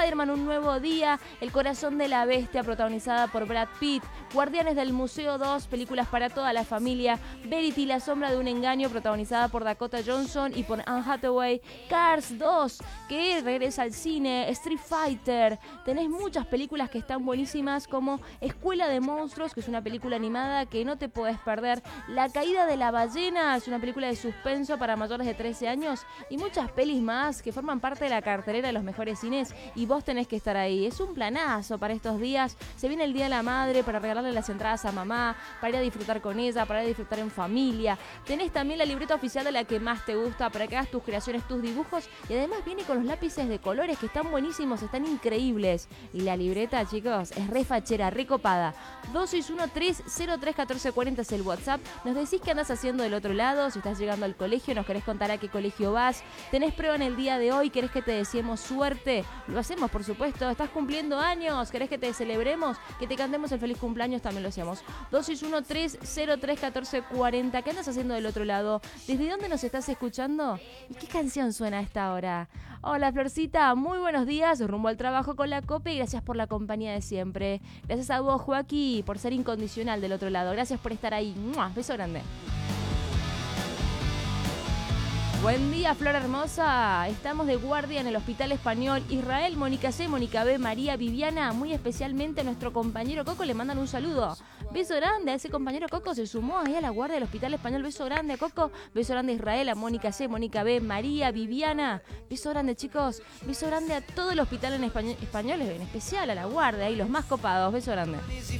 Spider-Man Un Nuevo Día, El Corazón de la Bestia, protagonizada por Brad Pitt, Guardianes del Museo 2, películas para toda la familia, Verity, La Sombra de un Engaño, protagonizada por Dakota Johnson y por Anne Hathaway, Cars 2, que regresa al cine, Street Fighter. Tenés muchas películas que están buenísimas, como Escuela de Monstruos, que es una película animada que no te podés perder, La Caída de la Ballena, es una película de suspenso para mayores de 13 años, y muchas pelis más que forman parte de la cartelera de los mejores cines y vos tenés que estar ahí. Es un planazo para estos días. Se viene el Día de la Madre para regalarle las entradas a mamá, para ir a disfrutar con ella, para ir a disfrutar en familia. Tenés también la libreta oficial de la que más te gusta para que hagas tus creaciones, tus dibujos, y además viene con los lápices de colores que están buenísimos, están increíbles. Y la libreta, chicos, es re fachera, re copada. 2613-031440 es el WhatsApp. Nos decís qué andás haciendo del otro lado, si estás llegando al colegio, nos querés contar a qué colegio vas, tenés prueba en el día de hoy, querés que te deseemos suerte, lo hacemos por supuesto, estás cumpliendo años, querés que te celebremos, que te cantemos el feliz cumpleaños, también lo hacemos. 2613-031440, ¿qué andas haciendo del otro lado? ¿Desde dónde nos estás escuchando? ¿Y qué canción suena a esta hora? Hola Florcita, muy buenos días, rumbo al trabajo con la COPE y gracias por la compañía de siempre. Gracias a vos, Joaquín, por ser incondicional del otro lado, gracias por estar ahí. ¡Mua! Beso grande. Buen día, Flor hermosa. Estamos de guardia en el Hospital Español. Israel, Mónica C, Mónica B, María, Viviana, muy especialmente a nuestro compañero Coco le mandan un saludo. Beso grande a ese compañero Coco, se sumó ahí a la guardia del Hospital Español. Beso grande a Coco, beso grande a Israel, a Mónica C, Mónica B, María, Viviana. Beso grande, chicos. Beso grande a todo el hospital en español, en especial a la guardia y los más copados. Beso grande.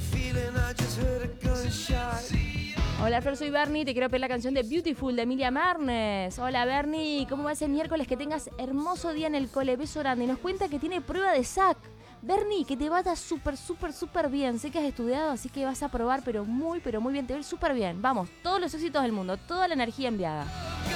Hola Flor, soy Bernie, te quiero pedir la canción de Beautiful de Emilia Marnes. Hola Bernie, ¿cómo va ese miércoles? Que tengas hermoso día en el cole, beso grande. Y nos cuenta que tiene prueba de SAC. Bernie, que te vaya súper bien. Sé que has estudiado, así que vas a probar, pero muy bien. Te va a ir súper bien. Vamos, todos los éxitos del mundo, toda la energía enviada.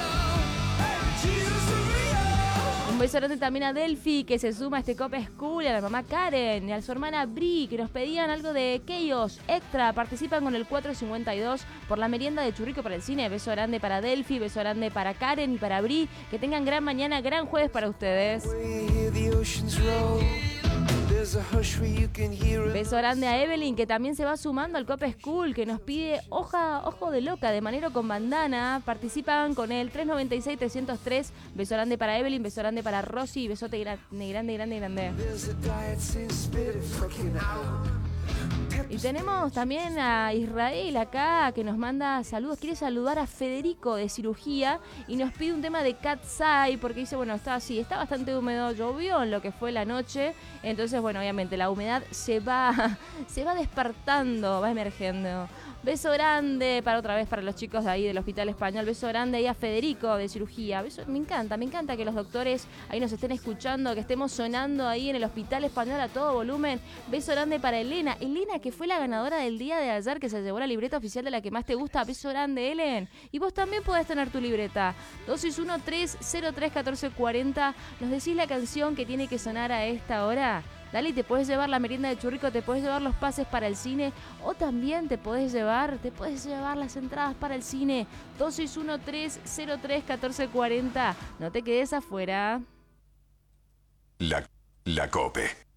Un beso grande también a Delphi, que se suma a este Copa School, a la mamá Karen y a su hermana Bri, que nos pedían algo de Chaos Extra. Participan con el 452 por la merienda de churrico para el cine. Beso grande para Delphi, beso grande para Karen y para Bri. Que tengan gran mañana, gran jueves para ustedes. Beso grande a Evelyn, que también se va sumando al Copa School, que nos pide Ojo de Loca de Manero con Bandana. Participan con el 396-303. Beso grande para Evelyn, beso grande para Rosy, besote grande. Y tenemos también a Israel acá, que nos manda saludos. Quiere saludar a Federico de cirugía y nos pide un tema de Cat's Eye, porque dice, bueno, está bastante húmedo, llovió en lo que fue la noche. Entonces, bueno, obviamente la humedad se va despertando, va emergiendo. Beso grande para los chicos de ahí del Hospital Español. Beso grande ahí a Federico de cirugía. Me encanta que los doctores ahí nos estén escuchando, que estemos sonando ahí en el Hospital Español a todo volumen. Beso grande para Elena, que fue la ganadora del día de ayer, que se llevó la libreta oficial de la que más te gusta. Beso grande, Elen. Y vos también podés tener tu libreta. 261-303-1440. Nos decís la canción que tiene que sonar a esta hora. Dale, te puedes llevar la merienda de churrico, te puedes llevar los pases para el cine, o también te puedes llevar las entradas para el cine. 2613-03-1440. No te quedes afuera. La COPE.